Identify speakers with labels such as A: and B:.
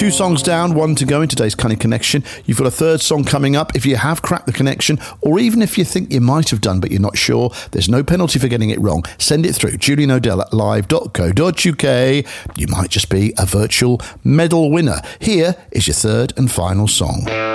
A: 2 songs down, 1 to go in today's Cunning Connection. You've got a third song coming up. If you have cracked the connection, or even if you think you might have done but you're not sure, there's no penalty for getting it wrong. Send it through julianodell@live.co.uk. You might just be a virtual medal winner. Here is your third and final song.